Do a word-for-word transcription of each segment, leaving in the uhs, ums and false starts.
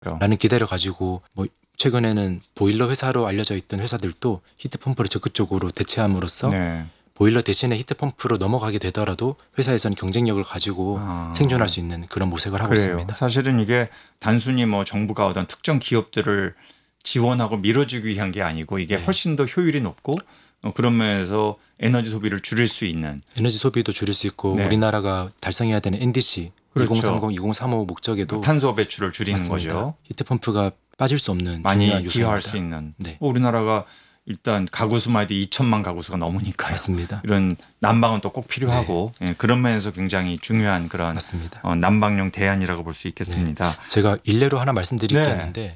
라는 기대를 가지고 뭐 최근에는 보일러 회사로 알려져 있던 회사들도 히트펌프를 적극적으로 대체함으로써 네. 보일러 대신에 히트펌프로 넘어가게 되더라도 회사에서는 경쟁력을 가지고 아. 생존할 수 있는 그런 모색을 하고 그래요. 있습니다. 사실은 이게 단순히 뭐 정부가 어떤 특정 기업들을 지원하고 밀어주기 위한 게 아니고 이게 네. 훨씬 더 효율이 높고 어, 그런 면에서 에너지 소비를 줄일 수 있는 에너지 소비도 줄일 수 있고 네. 우리나라가 달성해야 되는 엔디씨 그렇죠. 이공삼공, 이공삼오 목적에도 탄소 배출을 줄이는 맞습니다. 거죠. 히트펌프가 빠질 수 없는 많이 중요한 기여할 요소입니다. 수 있는. 네. 뭐 우리나라가 일단 가구 수만 해도 이천만 가구 수가 넘으니까요. 맞습니다. 이런 난방은 또 꼭 필요하고 예, 그런 면에서 굉장히 중요한 그런 맞습니다. 어, 난방용 대안이라고 볼 수 있겠습니다. 제가 일례로 하나 말씀드릴 네. 게 있는데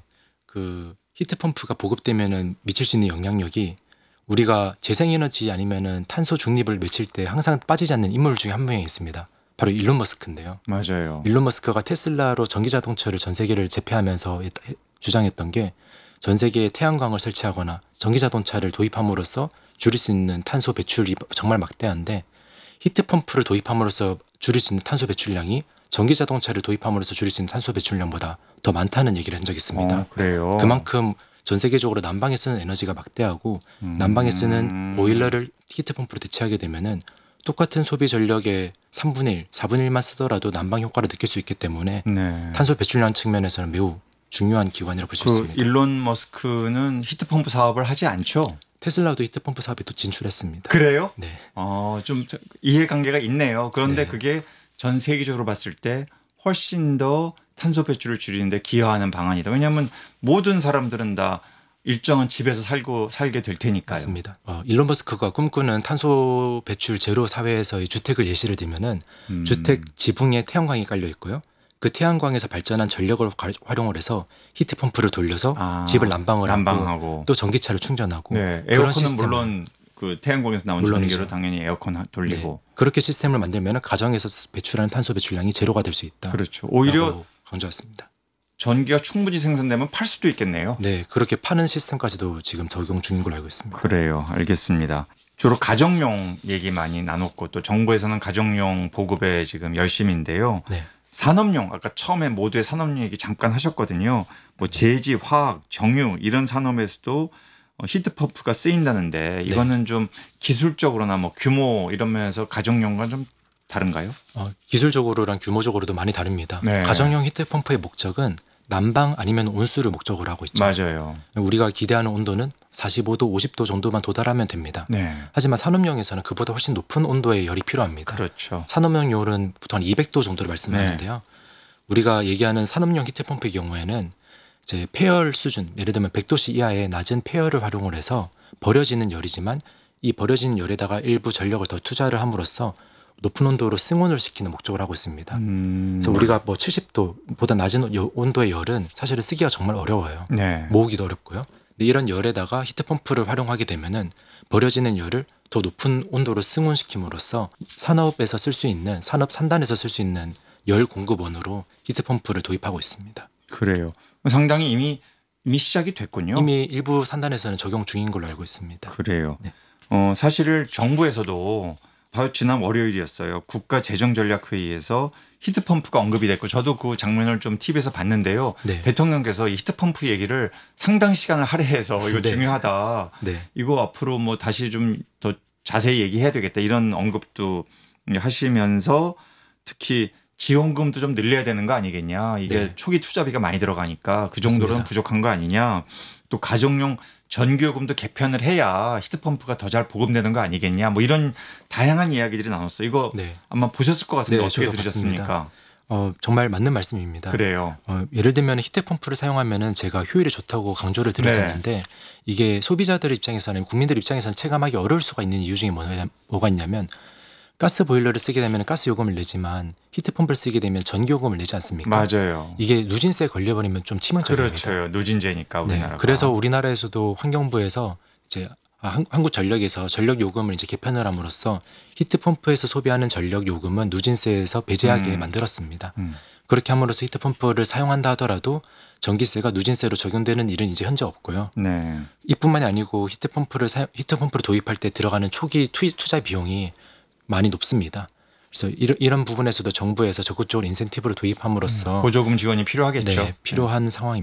그 히트펌프가 보급되면은 미칠 수 있는 영향력이 우리가 재생에너지 아니면은 탄소 중립을 외칠 때 항상 빠지지 않는 인물 중에 한 명이 있습니다. 바로 일론 머스크인데요. 맞아요. 일론 머스크가 테슬라로 전기 자동차를 전 세계를 제패하면서 주장했던 게 전 세계에 태양광을 설치하거나 전기 자동차를 도입함으로써 줄일 수 있는 탄소 배출이 정말 막대한데 히트펌프를 도입함으로써 줄일 수 있는 탄소 배출량이 전기 자동차를 도입함으로써 줄일 수 있는 탄소 배출량보다 더 많다는 얘기를 한 적이 있습니다. 어, 그래요. 그만큼 전 세계적으로 난방에 쓰는 에너지가 막대하고 음. 난방에 쓰는 보일러를 히트펌프로 대체하게 되면은 똑같은 소비 전력의 삼분의 일, 사분의 일만 쓰더라도 난방 효과를 느낄 수 있기 때문에 네. 탄소 배출량 측면에서는 매우 중요한 기관이라고 볼 수 그 있습니다. 일론 머스크는 히트펌프 사업을 하지 않죠? 테슬라도 히트펌프 사업에 또 진출했습니다. 그래요? 네. 어, 좀 이해관계가 있네요. 그런데 네. 그게 전 세계적으로 봤을 때 훨씬 더 탄소 배출을 줄이는데 기여하는 방안이다. 왜냐하면 모든 사람들은 다 일정한 집에서 살고 살게 될 테니까요. 맞습니다. 어, 일론 머스크가 꿈꾸는 탄소 배출 제로 사회에서의 주택을 예시를 들면은 음. 주택 지붕에 태양광이 깔려 있고요. 그 태양광에서 발전한 전력을 활용을 해서 히트펌프를 돌려서 아, 집을 난방을 난방하고. 하고 또 전기차를 충전하고 네, 그런 에어컨은 시스템을- 물론 그 태양광에서 나온 물론이죠. 전기로 당연히 에어컨 돌리고. 네, 그렇게 시스템을 만들면 가정에서 배출하는 탄소 배출량이 제로가 될 수 있다. 그렇죠. 오히려 강조했습니다. 전기가 충분히 생산되면 팔 수도 있겠네요. 네, 그렇게 파는 시스템까지도 지금 적용 중인 걸로 알고 있습니다. 그래요. 알겠습니다. 주로 가정용 얘기 많이 나눴고 또 정부에서는 가정용 보급에 지금 열심인데요. 네. 산업용 아까 처음에 모두의 산업용 얘기 잠깐 하셨거든요. 뭐 제지, 화학, 정유 이런 산업에서도 히트펌프가 쓰인다는데 이거는 좀 기술적으로나 뭐 규모 이런 면에서 가정용과 좀 다른가요? 어, 기술적으로랑 규모적으로도 많이 다릅니다. 네. 가정용 히트펌프의 목적은 난방 아니면 온수를 목적으로 하고 있죠. 맞아요. 우리가 기대하는 온도는 사십오 도, 오십 도 정도만 도달하면 됩니다. 네. 하지만 산업용에서는 그보다 훨씬 높은 온도의 열이 필요합니다. 그렇죠. 산업용 열은 보통 한 이백 도 정도를 말씀하는데요. 네. 우리가 얘기하는 산업용 히트펌프의 경우에는 이제 폐열 수준, 예를 들면 백 도씨 이하의 낮은 폐열을 활용을 해서 버려지는 열이지만 이 버려지는 열에다가 일부 전력을 더 투자를 함으로써 높은 온도로 승온을 시키는 목적을 하고 있습니다. 음. 그래서 우리가 뭐 칠십 도보다 낮은 온도의 열은 사실은 쓰기가 정말 어려워요. 네. 모으기도 어렵고요. 근데 이런 열에다가 히트펌프를 활용하게 되면은 버려지는 열을 더 높은 온도로 승온시킴으로써 산업에서 쓸 수 있는 산업 산단에서 쓸 수 있는 열 공급원으로 히트펌프를 도입하고 있습니다. 그래요. 상당히 이미 이미 시작이 됐군요. 이미 일부 산단에서는 적용 중인 걸로 알고 있습니다. 그래요. 네. 어, 사실 정부에서도 바로 지난 월요일이었어요. 국가재정전략회의에서 히트펌프가 언급이 됐고 저도 그 장면을 좀 티비에서 봤는데요. 네. 대통령께서 이 히트펌프 얘기를 상당 시간을 할애해서 이거 네. 중요하다. 네. 이거 앞으로 뭐 다시 좀 더 자세히 얘기해야 되겠다. 이런 언급도 하시면서 특히 지원금도 좀 늘려야 되는 거 아니겠냐. 이게 네. 초기 투자비가 많이 들어가니까 그 정도로는 맞습니다. 부족한 거 아니냐. 또 가정용 전기요금도 개편을 해야 히트펌프가 더 잘 보급되는 거 아니겠냐. 뭐 이런 다양한 이야기들이 나눴어요. 이거 네. 아마 보셨을 것 같은데 네, 어떻게 저도 들으셨습니까? 봤습니다. 어, 정말 맞는 말씀입니다. 그래요. 어, 예를 들면 히트펌프를 사용하면은 제가 효율이 좋다고 강조를 드렸었는데 이게 소비자들 입장에서는 국민들 입장에서는 체감하기 어려울 수가 있는 이유 중에 뭐냐, 뭐가 있냐면 가스 보일러를 쓰게 되면 가스 요금을 내지만 히트펌프를 쓰게 되면 전기 요금을 내지 않습니까? 맞아요. 이게 누진세에 걸려버리면 좀 치명적입니다. 그렇죠. 누진제니까 우리나라가. 네, 그래서 우리나라에서도 환경부에서 이제 아, 한, 한국전력에서 전력 요금을 이제 개편을 함으로써 히트펌프에서 소비하는 전력 요금은 누진세에서 배제하게 음. 만들었습니다. 음. 그렇게 함으로써 히트펌프를 사용한다 하더라도 전기세가 누진세로 적용되는 일은 이제 현재 없고요. 네. 이뿐만이 아니고 히트펌프를 사용, 히트펌프를 도입할 때 들어가는 초기 투, 투자 비용이 많이 높습니다. 그래서 이런, 이런 부분에서도 정부에서 적극적으로 인센티브를 도입함으로써 보조금 지원이 필요하겠죠. 네, 필요한 상황입니다.